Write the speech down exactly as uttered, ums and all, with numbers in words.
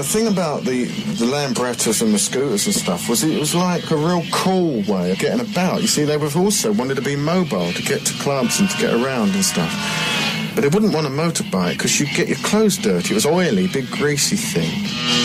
thing about the, the Lambrettas and the scooters and stuff was it was like a real cool way of getting about. You see, they were also wanted to be mobile, to get to clubs and to get around and stuff. But they wouldn't want a motorbike because you'd get your clothes dirty. It was oily, big greasy thing.